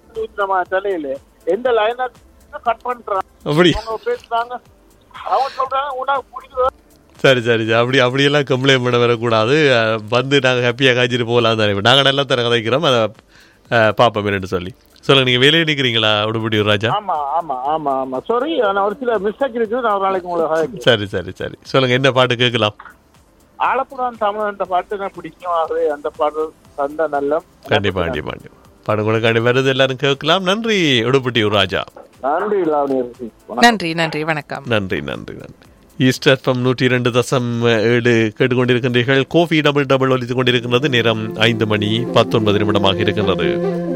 ஊத்துறமா தலையில எந்த லைனா கட் பண்றான் அப்படி அவங்க பேசுறாங்க. அவங்க சொல்றாங்க உனக்கு பிடிக்குதோ. சரி சரி சரி அப்படியெல்லாம் கம்ப்ளைண்ட் பண்ண வரக்கூடாது. வந்து நாங்கள் ஹாப்பியாக காய்ச்சிட்டு போகலாம் தானே. நாங்கள் நல்லா தர கதைக்கிறோம். அதை பார்ப்போம் என்னன்னு சொல்லி சொல்லுங்க. நீங்கள் வேலையை நிற்கிறீங்களா உடுப்பட்டி ராஜா? ஆமா ஆமா ஆமா ஆமா சாரி, நான் ஒரு சில மிஸ்டேக் இருக்குது. நான் ஒரு நாளைக்கு உங்களுக்கு சரி சரி சரி சொல்லுங்க, என்ன பாட்டு கேட்கலாம்? ஆலப்புறான் தமிழ் அந்த பாட்டு எனக்கு பிடிக்கும். ஆகவே அந்த பாட்டு அந்த நல்ல கண்டிப்பா கண்டிப்பா கண்டிப்பா பாடம் கூட வருது, எல்லாரும் கேட்கலாம். நன்றி உடுப்பட்டி ராஜா. நன்றி நன்றி நன்றி வணக்கம். நன்றி நன்றி நன்றி. ஈஸ்டர் எஃப்எம் 102.7 கேட்டுக்கொண்டிருக்கின்றீர்கள். கோஃபி டபுள் ஒலித்துக் கொண்டிருக்கின்றது. நேரம் 5:19 இருக்கின்றது.